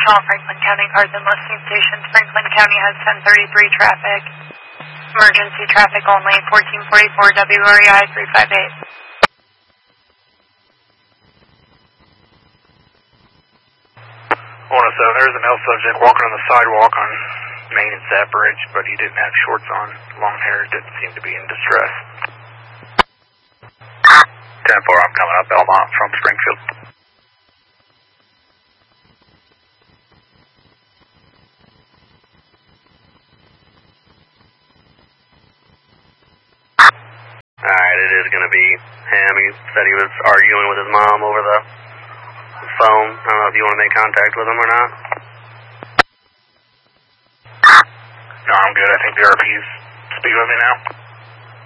all Franklin County cars and listing stations. Franklin County has 1033 traffic. Emergency traffic only, 1444 WREI 358. 107, there's a male subject walking on the sidewalk on Main and Zap Bridge, but he didn't have shorts on, long hair, didn't seem to be in distress. 10-4, I'm coming up Belmont from Springfield. Alright, it is going to be him. He said he was arguing with his mom over the phone. I don't know if you want to make contact with him or not. No, I'm good. I think the RP's speaking with me now.